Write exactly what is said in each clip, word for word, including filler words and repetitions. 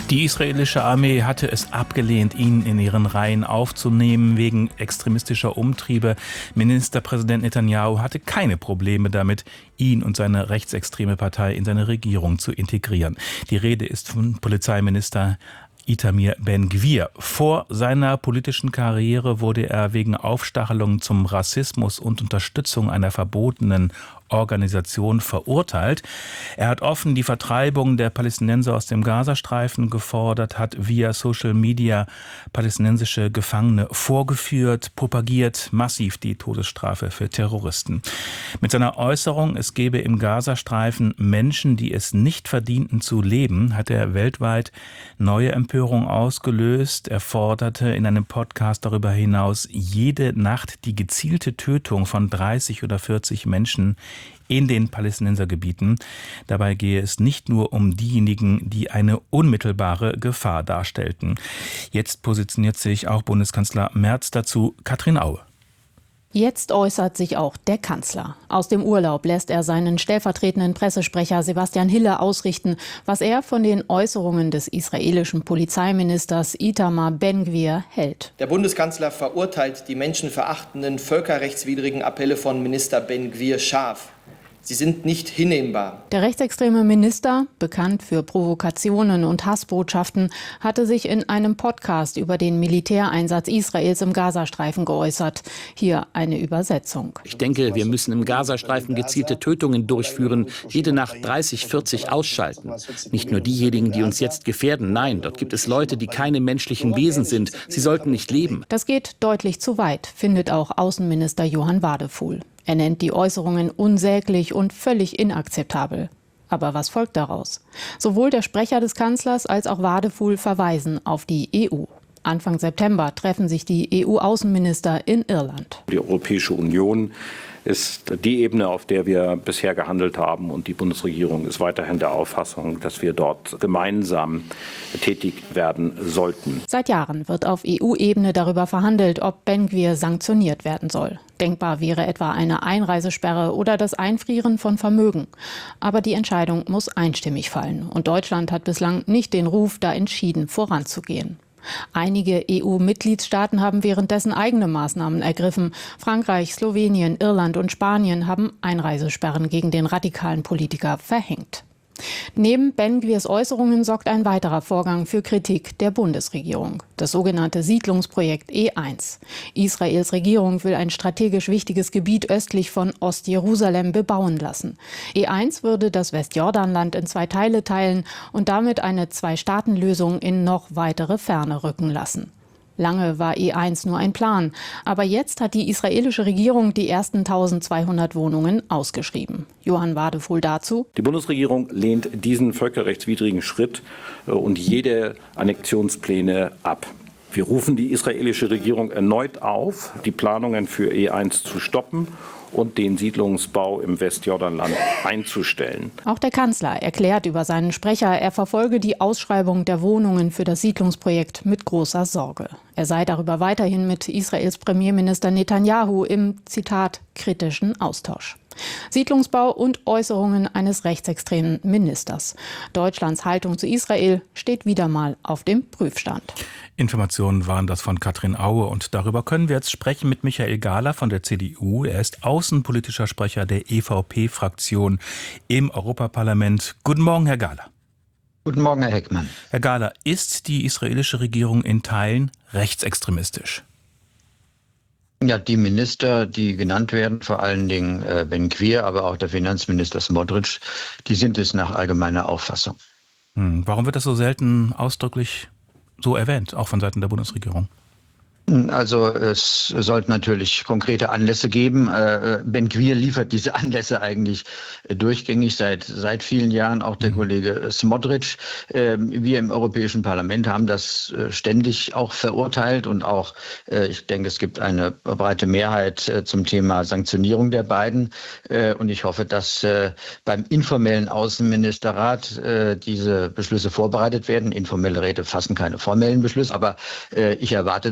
Die israelische Armee hatte es abgelehnt, ihn in ihren Reihen aufzunehmen wegen extremistischer Umtriebe. Ministerpräsident Netanyahu hatte keine Probleme damit, ihn und seine rechtsextreme Partei in seine Regierung zu integrieren. Die Rede ist von Polizeiminister Itamar Ben-Gvir. Vor seiner politischen Karriere wurde er wegen Aufstachelung zum Rassismus und Unterstützung einer verbotenen Organisation verurteilt. Er hat offen die Vertreibung der Palästinenser aus dem Gazastreifen gefordert, hat via Social Media palästinensische Gefangene vorgeführt, propagiert massiv die Todesstrafe für Terroristen. Mit seiner Äußerung, es gebe im Gazastreifen Menschen, die es nicht verdienten zu leben, hat er weltweit neue Empörung ausgelöst. Er forderte in einem Podcast darüber hinaus jede Nacht die gezielte Tötung von dreißig oder vierzig Menschen in den Palästinensergebieten. Dabei gehe es nicht nur um diejenigen, die eine unmittelbare Gefahr darstellten. Jetzt positioniert sich auch Bundeskanzler Merz dazu. Katrin Aue. Jetzt äußert sich auch der Kanzler. Aus dem Urlaub lässt er seinen stellvertretenden Pressesprecher Sebastian Hille ausrichten, was er von den Äußerungen des israelischen Polizeiministers Itamar Ben-Gvir hält. Der Bundeskanzler verurteilt die menschenverachtenden, völkerrechtswidrigen Appelle von Minister Ben-Gvir scharf. Sie sind nicht hinnehmbar. Der rechtsextreme Minister, bekannt für Provokationen und Hassbotschaften, hatte sich in einem Podcast über den Militäreinsatz Israels im Gazastreifen geäußert. Hier eine Übersetzung. Ich denke, wir müssen im Gazastreifen gezielte Tötungen durchführen, jede Nacht dreißig, vierzig ausschalten. Nicht nur diejenigen, die uns jetzt gefährden. Nein, dort gibt es Leute, die keine menschlichen Wesen sind. Sie sollten nicht leben. Das geht deutlich zu weit, findet auch Außenminister Johann Wadefuhl. Er nennt die Äußerungen unsäglich und völlig inakzeptabel. Aber was folgt daraus? Sowohl der Sprecher des Kanzlers als auch Wadefuhl verweisen auf die E U. Anfang September treffen sich die E U-Außenminister in Irland. Die Europäische Union ist die Ebene, auf der wir bisher gehandelt haben. Und die Bundesregierung ist weiterhin der Auffassung, dass wir dort gemeinsam tätig werden sollten. Seit Jahren wird auf E U-Ebene darüber verhandelt, ob Ben-Gvir sanktioniert werden soll. Denkbar wäre etwa eine Einreisesperre oder das Einfrieren von Vermögen. Aber die Entscheidung muss einstimmig fallen. Und Deutschland hat bislang nicht den Ruf, da entschieden voranzugehen. Einige E U-Mitgliedstaaten haben währenddessen eigene Maßnahmen ergriffen. Frankreich, Slowenien, Irland und Spanien haben Einreisesperren gegen den radikalen Politiker verhängt. Neben Ben-Gvirs Äußerungen sorgt ein weiterer Vorgang für Kritik der Bundesregierung. Das sogenannte Siedlungsprojekt E eins. Israels Regierung will ein strategisch wichtiges Gebiet östlich von Ostjerusalem bebauen lassen. E eins würde das Westjordanland in zwei Teile teilen und damit eine Zwei-Staaten-Lösung in noch weitere Ferne rücken lassen. Lange war E eins nur ein Plan, aber jetzt hat die israelische Regierung die ersten eintausendzweihundert Wohnungen ausgeschrieben. Johann Wadefuhl dazu. Die Bundesregierung lehnt diesen völkerrechtswidrigen Schritt und jede Annexionspläne ab. Wir rufen die israelische Regierung erneut auf, die Planungen für E eins zu stoppen und den Siedlungsbau im Westjordanland einzustellen. Auch der Kanzler erklärt über seinen Sprecher, er verfolge die Ausschreibung der Wohnungen für das Siedlungsprojekt mit großer Sorge. Er sei darüber weiterhin mit Israels Premierminister Netanyahu im, Zitat, kritischen Austausch. Siedlungsbau und Äußerungen eines rechtsextremen Ministers. Deutschlands Haltung zu Israel steht wieder mal auf dem Prüfstand. Informationen waren das von Katrin Aue und darüber können wir jetzt sprechen mit Michael Gahler von der C D U. Er ist außenpolitischer Sprecher der E V P-Fraktion im Europaparlament. Guten Morgen, Herr Gahler. Guten Morgen, Herr Heckmann. Herr Gahler, ist die israelische Regierung in Teilen rechtsextremistisch? Ja, die Minister, die genannt werden, vor allen Dingen äh, Ben-Gvir, aber auch der Finanzminister Smotrich, die sind es nach allgemeiner Auffassung. Hm, warum wird das so selten ausdrücklich so erwähnt, auch von Seiten der Bundesregierung? Also es sollte natürlich konkrete Anlässe geben. Ben-Gvir liefert diese Anlässe eigentlich durchgängig seit seit vielen Jahren. Auch der Kollege Smotrich. Wir im Europäischen Parlament haben das ständig auch verurteilt und auch, ich denke, es gibt eine breite Mehrheit zum Thema Sanktionierung der beiden. Und ich hoffe, dass beim informellen Außenministerrat diese Beschlüsse vorbereitet werden. Informelle Räte fassen keine formellen Beschlüsse, aber ich erwarte dann auch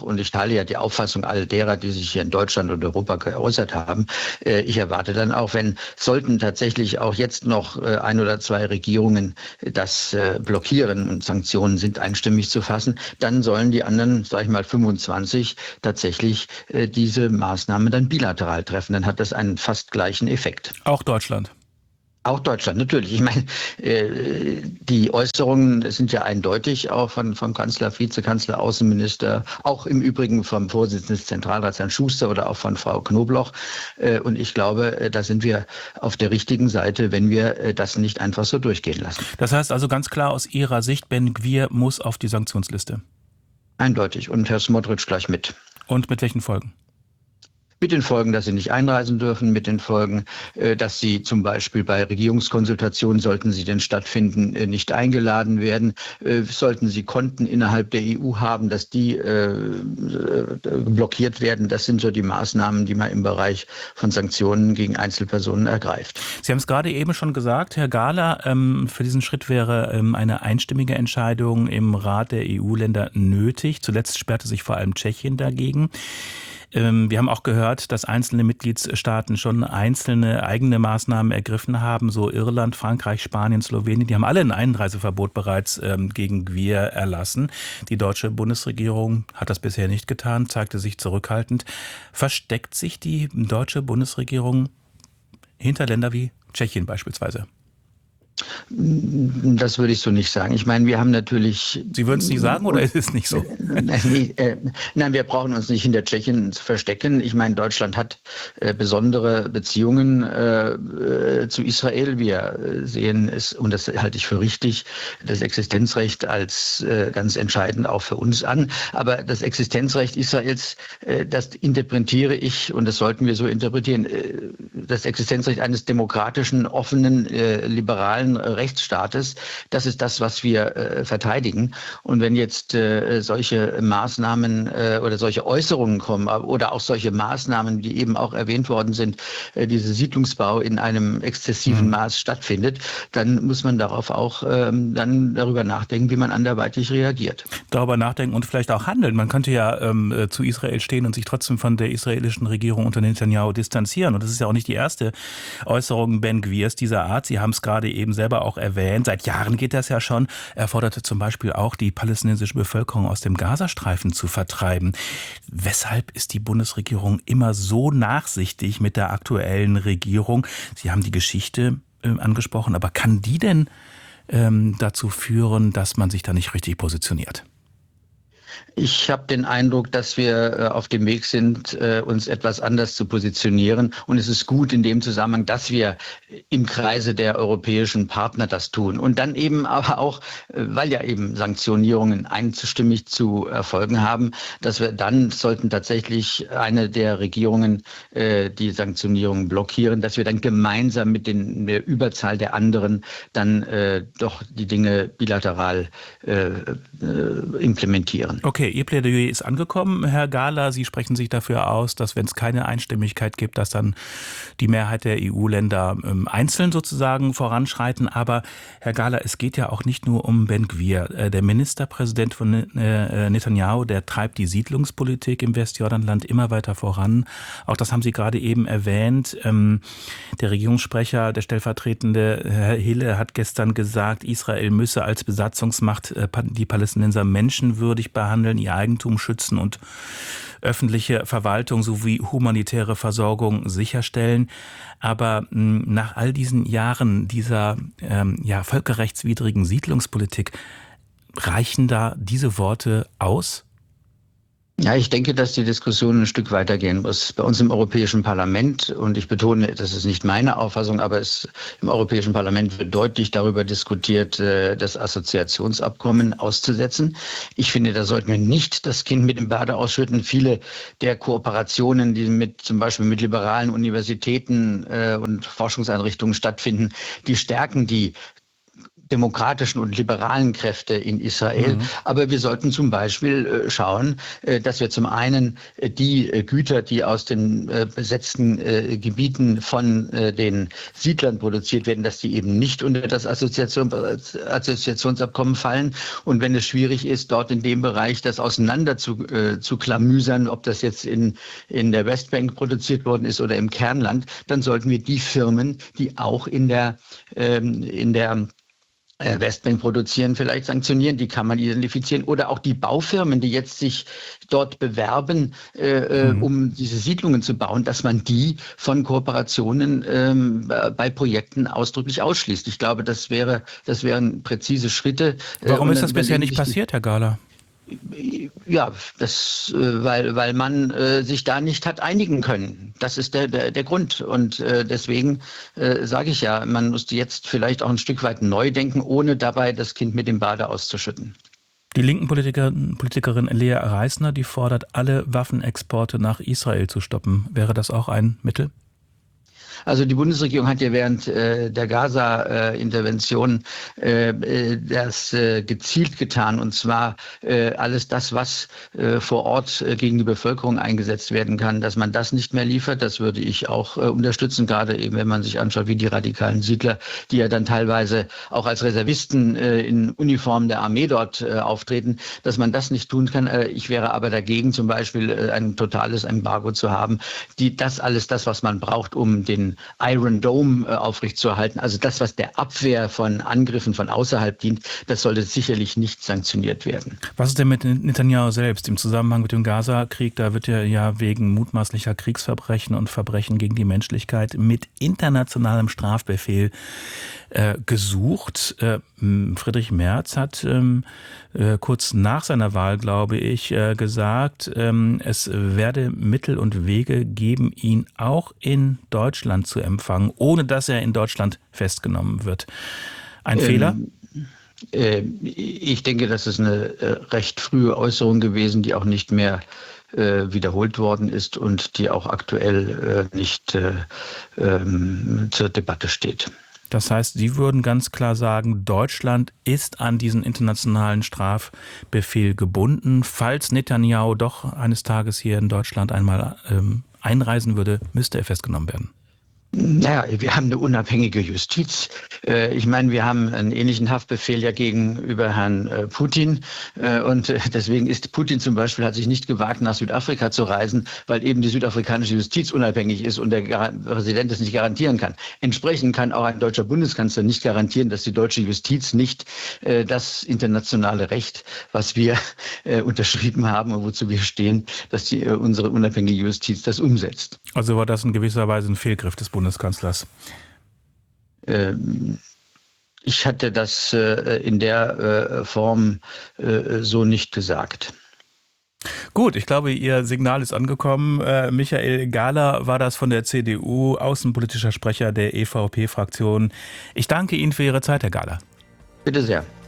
noch, und ich teile ja die Auffassung all derer, die sich hier in Deutschland und Europa geäußert haben, äh, ich erwarte dann auch, wenn sollten tatsächlich auch jetzt noch äh, ein oder zwei Regierungen das äh, blockieren und Sanktionen sind einstimmig zu fassen, dann sollen die anderen, sage ich mal, fünfundzwanzig tatsächlich äh, diese Maßnahmen dann bilateral treffen. Dann hat das einen fast gleichen Effekt. Auch Deutschland. Auch Deutschland, natürlich. Ich meine, äh, die Äußerungen sind ja eindeutig auch von, vom Kanzler, Vizekanzler, Außenminister, auch im Übrigen vom Vorsitzenden des Zentralrats, Herrn Schuster, oder auch von Frau Knobloch. Äh, und ich glaube, äh, da sind wir auf der richtigen Seite, wenn wir äh, das nicht einfach so durchgehen lassen. Das heißt also ganz klar aus Ihrer Sicht, Ben Gvir muss auf die Sanktionsliste. Eindeutig. Und Herr Smotrich gleich mit. Und mit welchen Folgen? Mit den Folgen, dass sie nicht einreisen dürfen, mit den Folgen, dass sie zum Beispiel bei Regierungskonsultationen, sollten sie denn stattfinden, nicht eingeladen werden, sollten sie Konten innerhalb der E U haben, dass die blockiert werden. Das sind so die Maßnahmen, die man im Bereich von Sanktionen gegen Einzelpersonen ergreift. Sie haben es gerade eben schon gesagt, Herr Gahler, für diesen Schritt wäre eine einstimmige Entscheidung im Rat der E U-Länder nötig. Zuletzt sperrte sich vor allem Tschechien dagegen. Wir haben auch gehört, dass einzelne Mitgliedstaaten schon einzelne eigene Maßnahmen ergriffen haben, so Irland, Frankreich, Spanien, Slowenien. Die haben alle ein Einreiseverbot bereits gegen Gvir erlassen. Die deutsche Bundesregierung hat das bisher nicht getan, zeigte sich zurückhaltend. Versteckt sich die deutsche Bundesregierung hinter Länder wie Tschechien beispielsweise? Das würde ich so nicht sagen. Ich meine, wir haben natürlich... Sie würden es nicht sagen, oder ist es nicht so? Nee, äh, nein, wir brauchen uns nicht hinter Tschechien zu verstecken. Ich meine, Deutschland hat äh, besondere Beziehungen äh, äh, zu Israel. Wir äh, sehen es, und das halte ich für richtig, das Existenzrecht als äh, ganz entscheidend auch für uns an. Aber das Existenzrecht Israels, äh, das interpretiere ich, und das sollten wir so interpretieren, äh, das Existenzrecht eines demokratischen, offenen, äh, liberalen Rechtsstaates, das ist das, was wir äh, verteidigen. Und wenn jetzt äh, solche Maßnahmen äh, oder solche Äußerungen kommen oder auch solche Maßnahmen, die eben auch erwähnt worden sind, äh, dieser Siedlungsbau in einem exzessiven mhm. Maß stattfindet, dann muss man darauf auch ähm, dann darüber nachdenken, wie man anderweitig reagiert. Darüber nachdenken und vielleicht auch handeln. Man könnte ja ähm, zu Israel stehen und sich trotzdem von der israelischen Regierung unter Netanyahu distanzieren. Und das ist ja auch nicht die erste Äußerung Ben Gvirs dieser Art. Sie haben es gerade eben selber auch erwähnt. Seit Jahren geht das ja schon. Er forderte zum Beispiel auch, die palästinensische Bevölkerung aus dem Gazastreifen zu vertreiben. Weshalb ist die Bundesregierung immer so nachsichtig mit der aktuellen Regierung? Sie haben die Geschichte äh, angesprochen, aber kann die denn ähm, dazu führen, dass man sich da nicht richtig positioniert? Ich habe den Eindruck, dass wir äh, auf dem Weg sind, äh, uns etwas anders zu positionieren. Und es ist gut in dem Zusammenhang, dass wir im Kreise der europäischen Partner das tun. Und dann eben aber auch, äh, weil ja eben Sanktionierungen einstimmig zu erfolgen haben, dass wir dann, sollten tatsächlich eine der Regierungen äh, die Sanktionierungen blockieren, dass wir dann gemeinsam mit den, der Überzahl der anderen dann äh, doch die Dinge bilateral äh, äh, implementieren. Okay, Ihr Plädoyer ist angekommen, Herr Gahler. Sie sprechen sich dafür aus, dass, wenn es keine Einstimmigkeit gibt, dass dann die Mehrheit der E U-Länder ähm, einzeln sozusagen voranschreiten. Aber, Herr Gahler, es geht ja auch nicht nur um Ben Gvir. Äh, der Ministerpräsident von äh, Netanyahu, der treibt die Siedlungspolitik im Westjordanland immer weiter voran. Auch das haben Sie gerade eben erwähnt. Ähm, der Regierungssprecher, der stellvertretende Herr Hille, hat gestern gesagt, Israel müsse als Besatzungsmacht äh, die Palästinenser menschenwürdig behandeln, ihr Eigentum schützen und öffentliche Verwaltung sowie humanitäre Versorgung sicherstellen. Aber mh, nach all diesen Jahren dieser ähm, ja, völkerrechtswidrigen Siedlungspolitik, reichen da diese Worte aus? Ja, ich denke, dass die Diskussion ein Stück weitergehen muss. Bei uns im Europäischen Parlament, und ich betone, das ist nicht meine Auffassung, aber es, im Europäischen Parlament wird deutlich darüber diskutiert, das Assoziationsabkommen auszusetzen. Ich finde, da sollten wir nicht das Kind mit dem Bade ausschütten. Viele der Kooperationen, die mit zum Beispiel mit liberalen Universitäten und Forschungseinrichtungen stattfinden, die stärken die demokratischen und liberalen Kräfte in Israel. Mhm. Aber wir sollten zum Beispiel äh, schauen, äh, dass wir zum einen äh, die äh, Güter, die aus den äh, besetzten äh, Gebieten von äh, den Siedlern produziert werden, dass die eben nicht unter das Assoziation, Assoziationsabkommen fallen. Und wenn es schwierig ist, dort in dem Bereich das auseinander zu, äh, zu klamüsern, ob das jetzt in, in der Westbank produziert worden ist oder im Kernland, dann sollten wir die Firmen, die auch in der, ähm, in der Westbank produzieren, vielleicht sanktionieren, die kann man identifizieren. Oder auch die Baufirmen, die jetzt sich dort bewerben, äh, mhm. um diese Siedlungen zu bauen, dass man die von Kooperationen ähm, bei Projekten ausdrücklich ausschließt. Ich glaube, das wäre, das wären präzise Schritte. Warum ist das bisher nicht passiert, Herr Gahler? Ja, das, weil, weil man äh, sich da nicht hat einigen können. Das ist der, der, der Grund. Und äh, deswegen äh, sage ich ja, man muss jetzt vielleicht auch ein Stück weit neu denken, ohne dabei das Kind mit dem Bade auszuschütten. Die linken Politikerin, Politikerin Lea Reisner, die fordert, alle Waffenexporte nach Israel zu stoppen. Wäre das auch ein Mittel? Also die Bundesregierung hat ja während äh, der Gaza-Intervention äh, das äh, gezielt getan, und zwar äh, alles das, was äh, vor Ort äh, gegen die Bevölkerung eingesetzt werden kann, dass man das nicht mehr liefert. Das würde ich auch äh, unterstützen, gerade eben, wenn man sich anschaut, wie die radikalen Siedler, die ja dann teilweise auch als Reservisten äh, in Uniform der Armee dort äh, auftreten, dass man das nicht tun kann. Äh, ich wäre aber dagegen, zum Beispiel äh, ein totales Embargo zu haben. Die, das alles, das, was man braucht, um den Iron Dome äh, aufrechtzuerhalten, also das, was der Abwehr von Angriffen von außerhalb dient, das sollte sicherlich nicht sanktioniert werden. Was ist denn mit Netanyahu selbst im Zusammenhang mit dem Gaza-Krieg? Da wird er ja wegen mutmaßlicher Kriegsverbrechen und Verbrechen gegen die Menschlichkeit mit internationalem Strafbefehl äh, gesucht. Äh, Friedrich Merz hat ähm, äh, kurz nach seiner Wahl, glaube ich, äh, gesagt, ähm, es werde Mittel und Wege geben, ihn auch in Deutschland zu empfangen, ohne dass er in Deutschland festgenommen wird. Ein ähm, Fehler? Äh, ich denke, das ist eine äh, recht frühe Äußerung gewesen, die auch nicht mehr äh, wiederholt worden ist und die auch aktuell äh, nicht äh, ähm, zur Debatte steht. Das heißt, Sie würden ganz klar sagen, Deutschland ist an diesen internationalen Strafbefehl gebunden. Falls Netanyahu doch eines Tages hier in Deutschland einmal ähm, einreisen würde, müsste er festgenommen werden. Naja, wir haben eine unabhängige Justiz. Ich meine, wir haben einen ähnlichen Haftbefehl ja gegenüber Herrn Putin. Und deswegen ist Putin zum Beispiel, hat sich nicht gewagt, nach Südafrika zu reisen, weil eben die südafrikanische Justiz unabhängig ist und der Präsident es nicht garantieren kann. Entsprechend kann auch ein deutscher Bundeskanzler nicht garantieren, dass die deutsche Justiz nicht das internationale Recht, was wir unterschrieben haben und wozu wir stehen, dass die, unsere unabhängige Justiz das umsetzt. Also war das in gewisser Weise ein Fehlgriff des Bundeskanzlers? Ich hatte das in der Form so nicht gesagt. Gut, ich glaube, Ihr Signal ist angekommen. Michael Gahler war das von der C D U, außenpolitischer Sprecher der E V P-Fraktion. Ich danke Ihnen für Ihre Zeit, Herr Gahler. Bitte sehr.